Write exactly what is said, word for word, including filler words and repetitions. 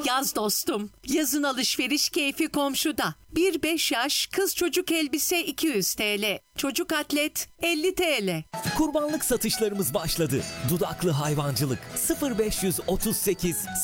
Yaz dostum. Yazın alışveriş keyfi komşuda. bir beş yaş kız çocuk elbise iki yüz T L. Çocuk atlet elli T L. Kurbanlık satışlarımız başladı. Dudaklı hayvancılık sıfır beş otuz sekiz